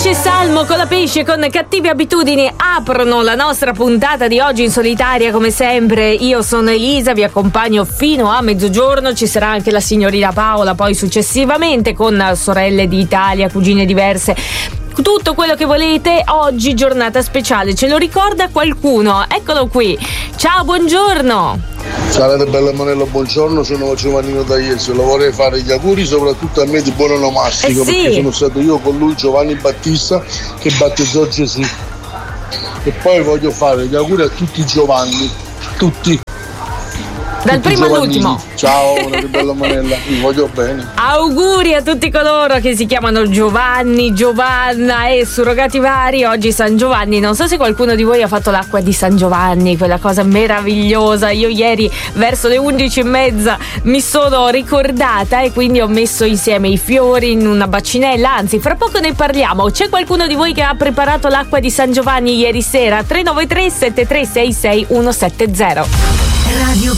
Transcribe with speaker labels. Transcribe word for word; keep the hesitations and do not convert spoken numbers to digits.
Speaker 1: Voce Salmo con la pesce con Cattive Abitudini aprono la nostra puntata di oggi in solitaria come sempre. Io sono Elisa, vi accompagno fino a mezzogiorno, ci sarà anche la signorina Paola poi successivamente con Sorelle d'Italia, Cugine Diverse, tutto quello che volete. Oggi giornata speciale, ce lo ricorda qualcuno? Eccolo qui, ciao, buongiorno.
Speaker 2: Ciao bella Manello, buongiorno, sono Giovannino da Iesi, lo vorrei fare gli auguri soprattutto a me di buon onomastico,
Speaker 1: eh sì.
Speaker 2: perché sono stato io con lui Giovanni Battista che battezzò Gesù, e poi voglio fare gli auguri a tutti i Giovanni, tutti.
Speaker 1: Dal primo all'ultimo.
Speaker 2: Ciao, una bella Manella, vi voglio bene.
Speaker 1: Auguri a tutti coloro che si chiamano Giovanni, Giovanna e surrogati vari. Oggi San Giovanni, non so se qualcuno di voi ha fatto l'acqua di San Giovanni, quella cosa meravigliosa. Io ieri verso le undici e mezza mi sono ricordata e quindi ho messo insieme i fiori in una bacinella, anzi fra poco ne parliamo. C'è qualcuno di voi che ha preparato l'acqua di San Giovanni ieri sera? tre nove tre sette tre sei sei uno sette zero.
Speaker 3: Radio